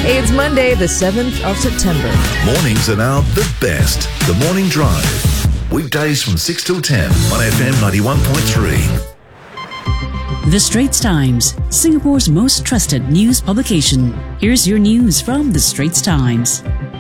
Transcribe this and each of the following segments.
Hey, it's Monday, the 7th of September. Mornings are now the best. The Morning Drive. Weekdays from 6 till 10 on FM 91.3. The Straits Times, Singapore's most trusted news publication. Here's your news from The Straits Times.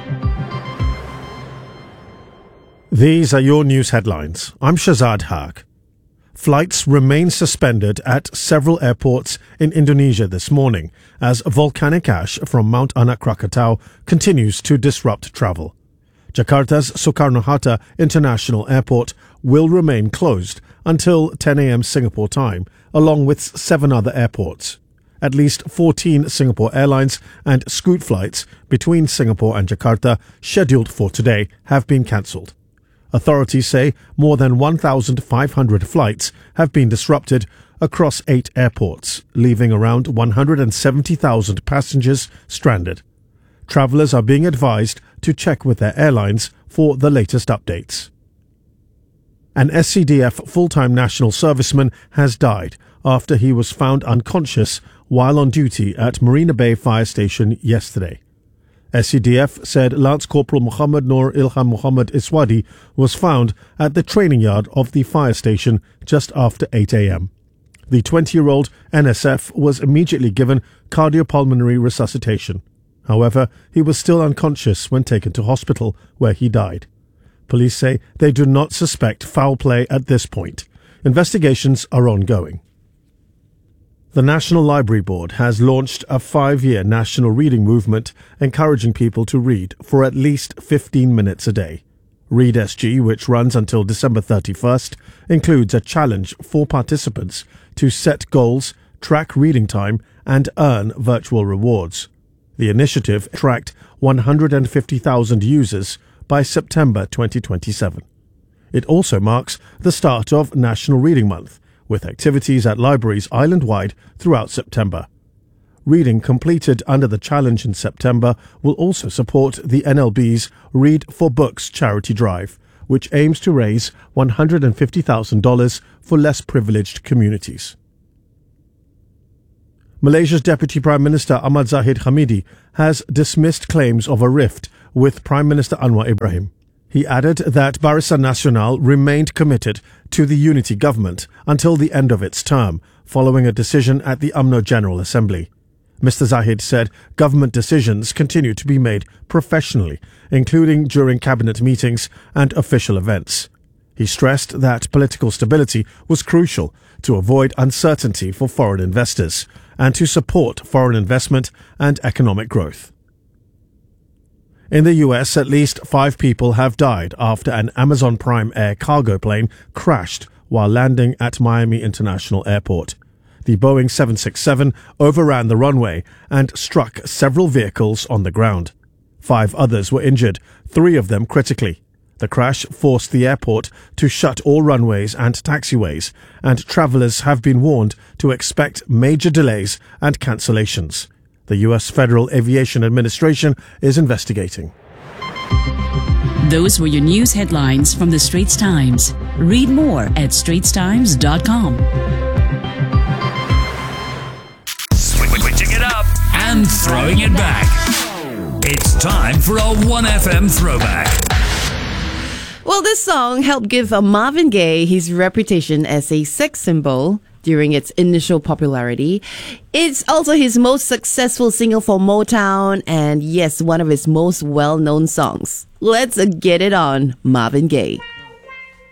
These are your news headlines. I'm Shazad Haq. Flights remain suspended at several airports in Indonesia this morning as volcanic ash from Mount Anak Krakatau continues to disrupt travel. Jakarta's Soekarno-Hatta International Airport will remain closed until 10 a.m. Singapore time, along with 7 other airports. At least 14 Singapore Airlines and Scoot flights between Singapore and Jakarta scheduled for today have been cancelled. Authorities say more than 1,500 flights have been disrupted across 8 airports, leaving around 170,000 passengers stranded. Travellers are being advised to check with their airlines for the latest updates. An SCDF full-time national serviceman has died after he was found unconscious while on duty at Marina Bay Fire Station yesterday. SCDF said Lance Corporal Muhammad Noor Ilham Muhammad Iswadi was found at the training yard of the fire station just after 8 a.m. The 20-year-old NSF was immediately given cardiopulmonary resuscitation. However, he was still unconscious when taken to hospital, where he died. Police say they do not suspect foul play at this point. Investigations are ongoing. The National Library Board has launched a 5-year national reading movement encouraging people to read for at least 15 minutes a day. Read SG, which runs until December 31st, includes a challenge for participants to set goals, track reading time, and earn virtual rewards. The initiative tracked 150,000 users by September 2027. It also marks the start of National Reading Month, with activities at libraries island-wide throughout September. Reading completed under the challenge in September will also support the NLB's Read for Books charity drive, which aims to raise $150,000 for less privileged communities. Malaysia's Deputy Prime Minister Ahmad Zahid Hamidi has dismissed claims of a rift with Prime Minister Anwar Ibrahim. He added that Barisan Nasional remained committed to the unity government until the end of its term, following a decision at the UMNO General Assembly. Mr. Zahid said government decisions continue to be made professionally, including during cabinet meetings and official events. He stressed that political stability was crucial to avoid uncertainty for foreign investors and to support foreign investment and economic growth. In the US, at least 5 people have died after an Amazon Prime Air cargo plane crashed while landing at Miami International Airport. The Boeing 767 overran the runway and struck several vehicles on the ground. 5 others were injured, 3 of them critically. The crash forced the airport to shut all runways and taxiways, and travelers have been warned to expect major delays and cancellations. The U.S. Federal Aviation Administration is investigating. Those were your news headlines from The Straits Times. Read more at straitstimes.com. Switching it up and throwing it back. It's time for a 1FM throwback. Well, this song helped give Marvin Gaye his reputation as a sex symbol during its initial popularity. It's also his most successful single for Motown and, yes, one of his most well-known songs. Let's get it on, Marvin Gaye.